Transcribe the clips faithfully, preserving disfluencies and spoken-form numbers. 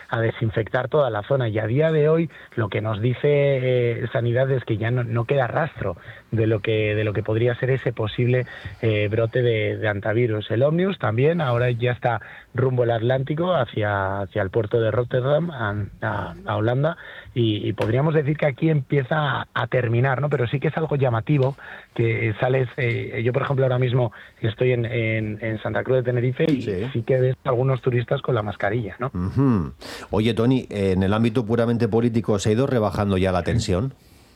a desinfectar toda la zona. Y a día de hoy lo que nos dice eh, Sanidad es que ya no, no queda rastro de lo que de lo que podría ser ese posible eh, brote de, de hantavirus. El Omnius también ahora ya está rumbo al Atlántico hacia, hacia el puerto de Rotterdam, a, a, a Holanda, y, y podríamos decir que aquí empieza a, a terminar, ¿no? Pero sí que es algo llamativo que sales, eh, yo por ejemplo ahora mismo estoy en, en, en Santa Cruz de Tenerife y sí. sí que ves algunos turistas con la mascarilla, ¿no? Uh-huh. Oye, Tony, en el ámbito puramente político, ¿se ha ido rebajando ya la tensión?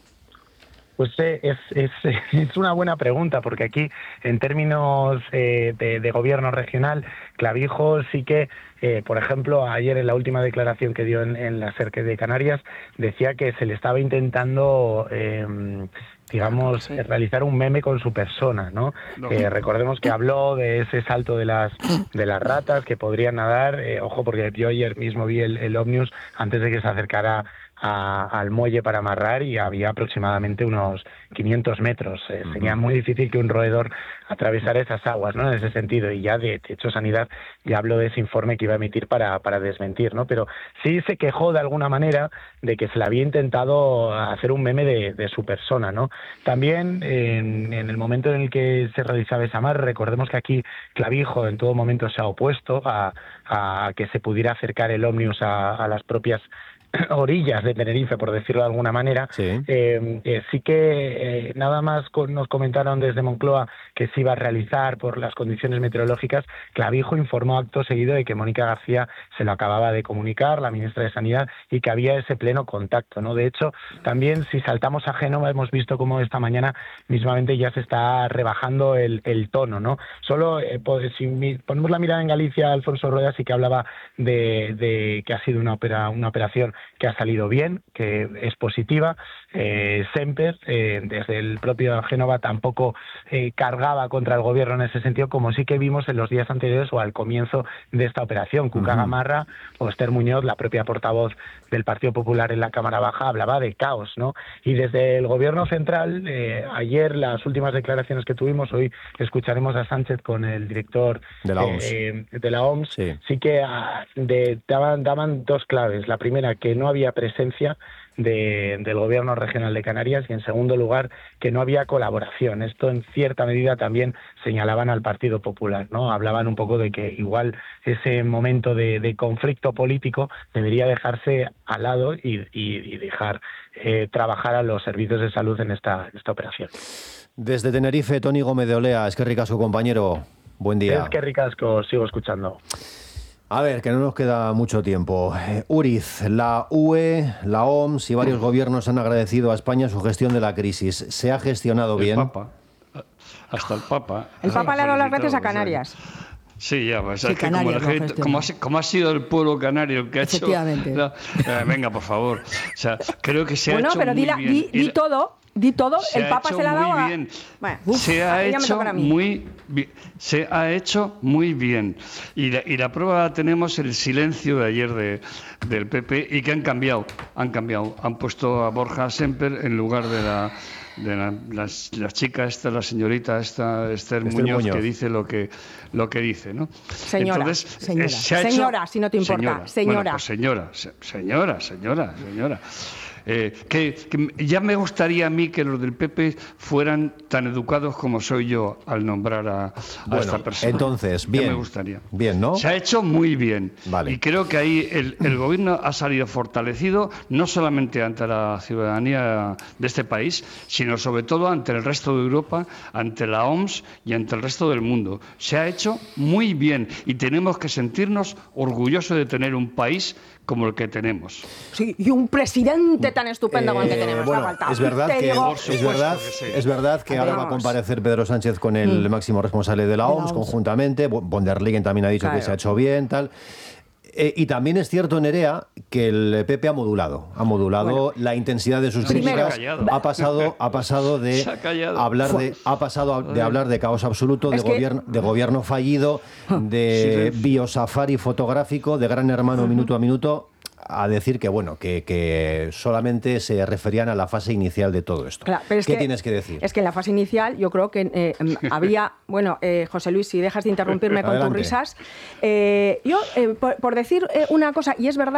Pues eh, es, es, es una buena pregunta, porque aquí, en términos eh, de, de gobierno regional, Clavijo sí que, eh, por ejemplo, ayer en la última declaración que dio en, en la SER de Canarias, decía que se le estaba intentando... Eh, digamos, sí. realizar un meme con su persona, ¿no? no. Eh, recordemos que habló de ese salto de las de las ratas que podrían nadar, eh, ojo, porque yo ayer mismo vi el, el Omnius antes de que se acercara a, al muelle para amarrar y había aproximadamente unos quinientos metros. Eh, uh-huh. Sería muy difícil que un roedor atravesara esas aguas, ¿no? En ese sentido, y ya de, de hecho Sanidad ya habló de ese informe que iba a emitir para, para desmentir, ¿no? Pero sí se quejó de alguna manera de que se le había intentado hacer un meme de, de su persona, ¿no? También en, en el momento en el que se realizaba esa amarre, recordemos que aquí Clavijo en todo momento se ha opuesto a, a que se pudiera acercar el Omnius a, a las propias orillas de Tenerife, por decirlo de alguna manera. Sí, eh, eh, sí que eh, nada más con, nos comentaron desde Moncloa que se iba a realizar por las condiciones meteorológicas. Clavijo informó acto seguido de que Mónica García se lo acababa de comunicar, la ministra de Sanidad, y que había ese pleno contacto, ¿no? De hecho, también si saltamos a Génova hemos visto cómo esta mañana mismamente ya se está rebajando el, el tono, ¿no? Solo eh, pues, si mi, ponemos la mirada en Galicia, Alfonso Rueda sí que hablaba de, de que ha sido una, opera, una operación que ha salido bien, que es positiva. Eh, Semper, eh, desde el propio Génova, tampoco eh, cargaba contra el gobierno en ese sentido, como sí que vimos en los días anteriores o al comienzo de esta operación. Cuca uh-huh. Gamarra o Esther Muñoz, la propia portavoz del Partido Popular en la Cámara Baja, hablaba de caos, ¿no? Y desde el gobierno central, eh, ayer las últimas declaraciones que tuvimos, hoy escucharemos a Sánchez con el director de la O M S, eh, de la O M S sí, sí que ah, de, daban, daban dos claves. La primera, que no había presencia de, del gobierno regional de Canarias, y en segundo lugar que no había colaboración. Esto en cierta medida también señalaban al Partido Popular, ¿no? Hablaban un poco de que igual ese momento de, de conflicto político debería dejarse al lado y, y, y dejar eh, trabajar a los servicios de salud en esta, en esta operación. Desde Tenerife, Tony Gómez de Olea, es que ricasco, compañero. Buen día. Es que ricasco, sigo escuchando. A ver, que no nos queda mucho tiempo. Eh, Uriz, la U E, la O M S y varios gobiernos han agradecido a España su gestión de la crisis. ¿Se ha gestionado el bien? Papa, hasta el Papa. El Papa le ha dado las gracias a Canarias. Sí, ya, pues sí, es que como, la gente, como, ha, como ha sido el pueblo canario el que ha hecho... La, eh, venga, por favor. O sea, creo que se bueno, ha hecho pero muy di la, bien. Di, di todo, di todo. El Papa se la ha dado a... Bien. Bueno, uf, se ha hecho muy bien. Se ha hecho muy bien. Y la, y la prueba la tenemos el silencio de ayer de, del P P y que han cambiado. Han cambiado. Han puesto a Borja Semper en lugar de la... de la, la, la chica esta, la señorita esta, Esther Muñoz, Muñoz, que dice lo que lo que dice, ¿no? Señora, Entonces, señora, eh, se ha señora hecho, si no te importa, señora. señora. Bueno, pues señora, se, señora, señora, señora. Eh, que, que ya me gustaría a mí que los del P P fueran tan educados como soy yo al nombrar a, a bueno, esta persona. Entonces, bien. Ya me gustaría. Bien, ¿no? Se ha hecho muy bien. Vale. Y creo que ahí el, el gobierno ha salido fortalecido, no solamente ante la ciudadanía de este país, sino sobre todo ante el resto de Europa, ante la O M S y ante el resto del mundo. Se ha hecho muy bien y tenemos que sentirnos orgullosos de tener un país como el que tenemos. Sí, y un presidente tan estupendo eh, como el que tenemos. Bueno, es verdad que, es verdad, que sí. es verdad que ahora va a comparecer Pedro Sánchez con el mm. máximo responsable de la O M S conjuntamente. Von der Leyen también ha dicho claro. que se ha hecho bien, tal. Eh, y también es cierto, Nerea, que el P P ha modulado, ha modulado bueno, la intensidad de sus críticas, ha pasado, ha pasado de hablar de, ha pasado de hablar de caos absoluto, de es gobierno, que... de gobierno fallido, de biosafari fotográfico, de Gran Hermano minuto a minuto, a decir que bueno, que, que solamente se referían a la fase inicial de todo esto. Claro, pero es ¿Qué que, tienes que decir? Es que en la fase inicial yo creo que eh, había, bueno, eh, José Luis, si dejas de interrumpirme con tus risas, eh, yo, eh, por, por decir eh, una cosa, y es verdad,